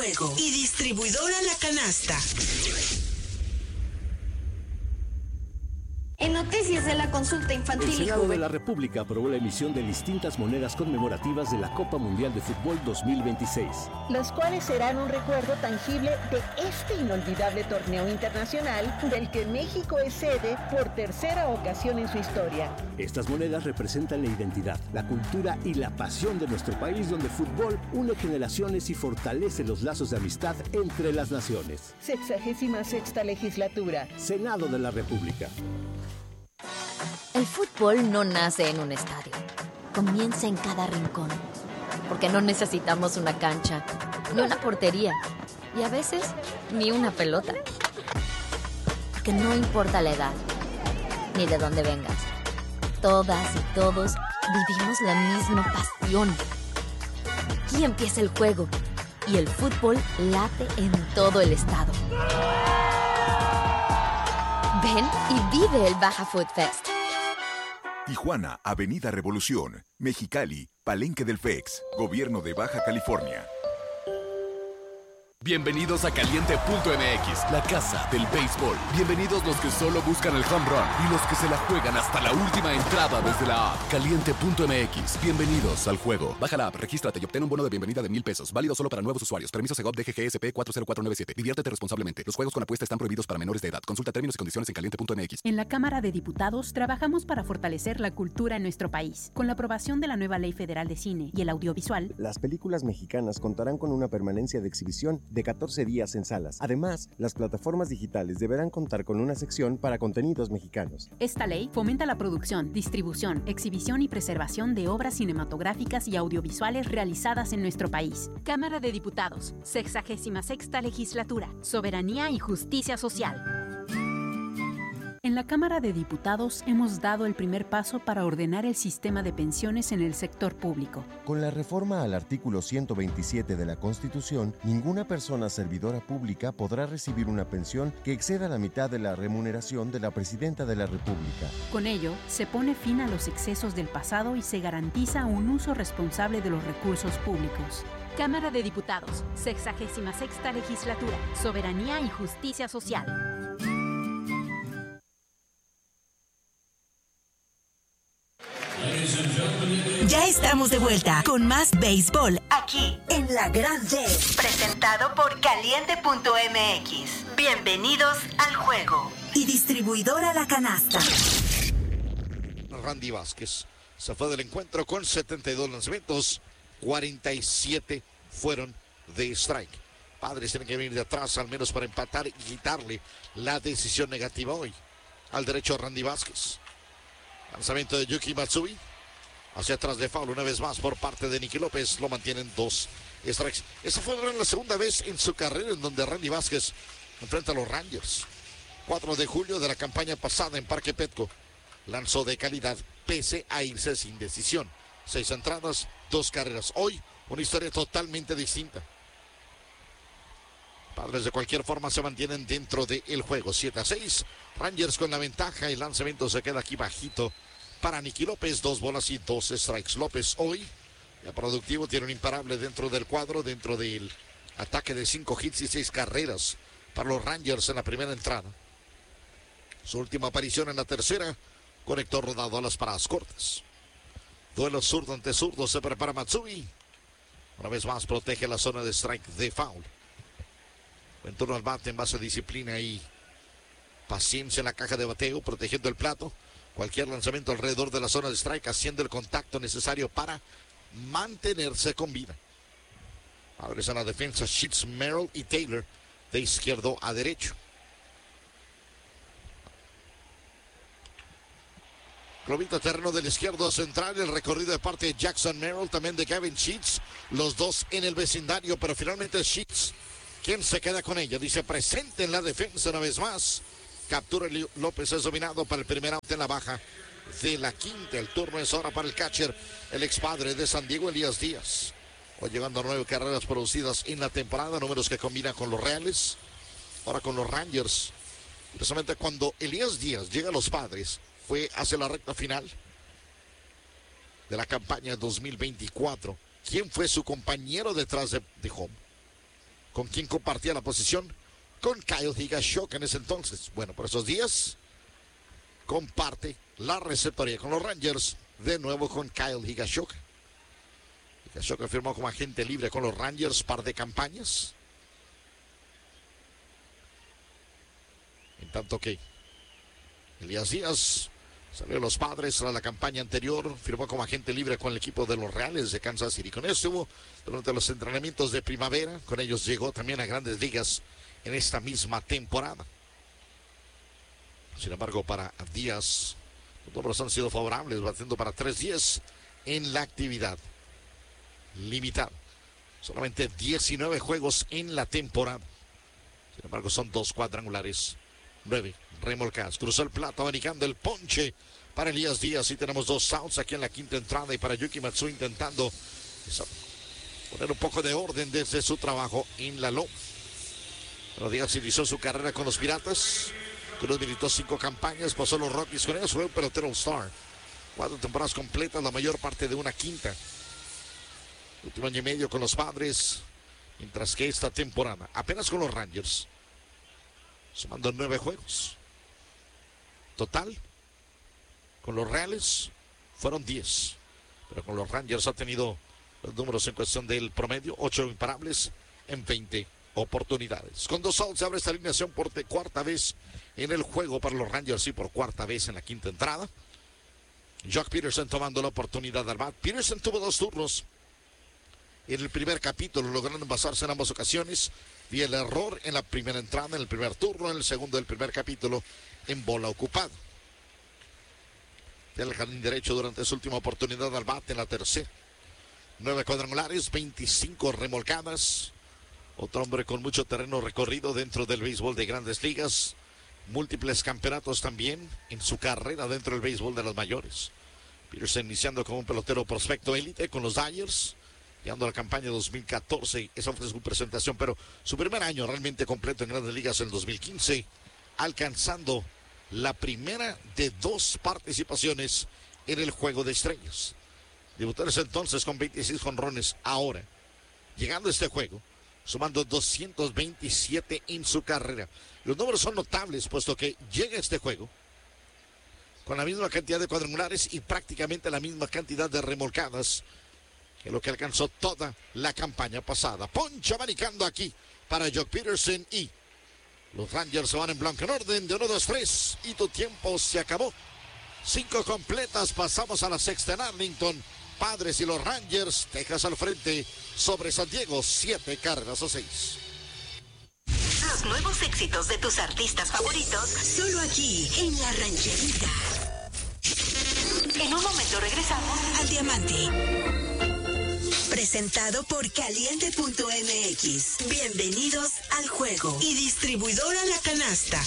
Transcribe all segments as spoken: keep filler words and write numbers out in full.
Juego y distribuidora La Canasta. En noticias de la consulta infantil. El Senado de la República aprobó la emisión de distintas monedas conmemorativas de la Copa Mundial de Fútbol dos mil veintiséis. Las cuales serán un recuerdo tangible de este inolvidable torneo internacional del que México es sede por tercera ocasión en su historia. Estas monedas representan la identidad, la cultura y la pasión de nuestro país, donde el fútbol une generaciones y fortalece los lazos de amistad entre las naciones. Sexagésima sexta legislatura. Senado de la República. El fútbol no nace en un estadio, comienza en cada rincón, porque no necesitamos una cancha, ni una portería, y a veces ni una pelota. Porque no importa la edad, ni de dónde vengas, todas y todos vivimos la misma pasión. Aquí empieza el juego, y el fútbol late en todo el estado. Ven y vive el Baja Food Fest. Tijuana, Avenida Revolución, Mexicali, Palenque del F E X, Gobierno de Baja California. Bienvenidos a Caliente punto M X, la casa del béisbol. Bienvenidos los que solo buscan el home run y los que se la juegan hasta la última entrada desde la app. Caliente punto M X, bienvenidos al juego. Baja la app, regístrate y obtén un bono de bienvenida de mil pesos. Válido solo para nuevos usuarios. Permiso Segov D G G S P cuatro cero cuatro nueve siete. Diviértete responsablemente. Los juegos con apuesta están prohibidos para menores de edad. Consulta términos y condiciones en Caliente punto M X. En la Cámara de Diputados trabajamos para fortalecer la cultura en nuestro país. Con la aprobación de la nueva Ley Federal de Cine y el Audiovisual, las películas mexicanas contarán con una permanencia de exhibición de catorce días en salas. Además, las plataformas digitales deberán contar con una sección para contenidos mexicanos. Esta ley fomenta la producción, distribución, exhibición y preservación de obras cinematográficas y audiovisuales realizadas en nuestro país. Cámara de Diputados, sexagésima sexta legislatura, soberanía y justicia social. En la Cámara de Diputados hemos dado el primer paso para ordenar el sistema de pensiones en el sector público. Con la reforma al artículo ciento veintisiete de la Constitución, ninguna persona servidora pública podrá recibir una pensión que exceda la mitad de la remuneración de la Presidenta de la República. Con ello, se pone fin a los excesos del pasado y se garantiza un uso responsable de los recursos públicos. Cámara de Diputados, sexagésima sexta legislatura, soberanía y justicia social. Ya estamos de vuelta con más béisbol aquí en La Grande, presentado por Caliente punto M X. Bienvenidos al juego y distribuidora La Canasta. Randy Vázquez se fue del encuentro con setenta y dos lanzamientos, cuarenta y siete fueron de strike. Padres tienen que venir de atrás al menos para empatar y quitarle la decisión negativa hoy al derecho Randy Vázquez. Lanzamiento de Yuki Matsui. Hacia atrás de foul una vez más por parte de Nicky López. Lo mantienen dos strikes. Esa fue la segunda vez en su carrera en donde Randy Vázquez enfrenta a los Rangers. cuatro de julio de la campaña pasada en Parque Petco. Lanzó de calidad pese a irse sin decisión. Seis entradas, dos carreras. Hoy una historia totalmente distinta. Padres de cualquier forma se mantienen dentro del juego. siete a seis. Rangers con la ventaja. El lanzamiento se queda aquí bajito para Nicky López. Dos bolas y dos strikes. López hoy, ya productivo, tiene un imparable dentro del cuadro, dentro del ataque de cinco hits y seis carreras para los Rangers en la primera entrada. Su última aparición en la tercera, conectó rodado a las paradas cortas. Duelo zurdo ante zurdo, se prepara Matsui. Una vez más protege la zona de strike de foul. Buen turno al bate en base a disciplina y paciencia en la caja de bateo, protegiendo el plato. Cualquier lanzamiento alrededor de la zona de strike, haciendo el contacto necesario para mantenerse con vida. Ahora en la defensa Sheets, Merrill y Taylor, de izquierdo a derecho. Globito terreno del izquierdo central, el recorrido de parte de Jackson Merrill, también de Gavin Sheets, los dos en el vecindario, pero finalmente Sheets, quien se queda con ella, dice presente en la defensa una vez más. Captura López, es dominado para el primer out en la baja de la quinta. El turno es ahora para el catcher, el expadre de San Diego, Elías Díaz. Hoy llegando a nueve carreras producidas en la temporada, números que combinan con los Reales, ahora con los Rangers. Precisamente cuando Elías Díaz llega a los Padres, fue hacia la recta final de la campaña dos mil veinticuatro. ¿Quién fue su compañero detrás de, de home? con quien compartía la posición con Kyle Higashioka en ese entonces. Bueno, por esos días comparte la receptoría con los Rangers de nuevo con Kyle Higashioka. Higashioka firmó como agente libre con los Rangers par de campañas. En tanto que Elías Díaz salió de los Padres tras la campaña anterior, firmó como agente libre con el equipo de los Reales de Kansas City. Con esto estuvo durante los entrenamientos de primavera, con ellos llegó también a Grandes Ligas en esta misma temporada. Sin embargo, para Díaz, los números han sido favorables, batiendo para tres diez en la actividad limitada. Solamente diecinueve juegos en la temporada. Sin embargo, son dos cuadrangulares, nueve remolcadas. Cruzó el plato, abanicando el ponche para Elías Díaz. Y tenemos dos outs aquí en la quinta entrada. Y para Yuki Matsui intentando poner un poco de orden desde su trabajo en la loma. Pero Díaz inició su carrera con los Piratas. Cruz militó cinco campañas, pasó los Rockies con ellos, fue un pelotero All-Star. Cuatro temporadas completas, la mayor parte de una quinta. Último año y medio con los Padres, mientras que esta temporada apenas con los Rangers, sumando nueve juegos. Total, con los Reales fueron diez, pero con los Rangers ha tenido los números en cuestión del promedio, ocho imparables en veinte oportunidades. Con dos outs se abre esta alineación por cuarta vez en el juego para los Rangers y por cuarta vez en la quinta entrada. Jock Peterson tomando la oportunidad del bat. Peterson tuvo dos turnos en el primer capítulo, logrando envasarse en ambas ocasiones. Y el error en la primera entrada, en el primer turno, en el segundo del primer capítulo, en bola ocupada. Del jardín derecho durante su última oportunidad al bate en la tercera. Nueve cuadrangulares, veinticinco remolcadas. Otro hombre con mucho terreno recorrido dentro del béisbol de Grandes Ligas. Múltiples campeonatos también en su carrera dentro del béisbol de las mayores. Peterson iniciando como un pelotero prospecto élite con los Dodgers. Llegando a la campaña dos mil catorce, esa fue su presentación, pero su primer año realmente completo en Grandes Ligas en el dos mil quince, alcanzando la primera de dos participaciones en el Juego de Estrellas. Debutó ese entonces con veintiséis jonrones. Ahora, llegando a este juego, sumando doscientos veintisiete en su carrera. Los números son notables, puesto que llega a este juego con la misma cantidad de cuadrangulares y prácticamente la misma cantidad de remolcadas que lo que alcanzó toda la campaña pasada. Poncho abanicando aquí para Jock Peterson y los Rangers se van en blanco en orden de uno, dos, tres y tu tiempo se acabó. Cinco completas, pasamos a la sexta en Arlington. Padres y los Rangers, Texas al frente sobre San Diego, siete carreras a seis. Los nuevos éxitos de tus artistas favoritos, solo aquí en La Rancherita. En un momento regresamos al Diamante. Presentado por Caliente punto M X. Bienvenidos al juego. Y distribuidora La Canasta.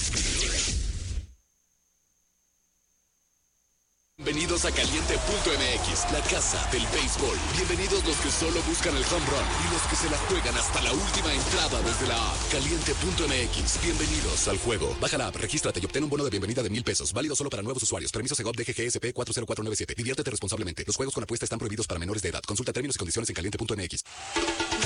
Bienvenidos a Caliente punto M X, la casa del béisbol. Bienvenidos los que solo buscan el home run y los que se la juegan hasta la última entrada desde la app. Caliente punto M X, bienvenidos al juego. Baja la app, regístrate y obtén un bono de bienvenida de mil pesos. Válido solo para nuevos usuarios. Permiso Segov D G G S P cuatro cero cuatro nueve siete. Diviértete responsablemente. Los juegos con apuesta están prohibidos para menores de edad. Consulta términos y condiciones en Caliente punto M X.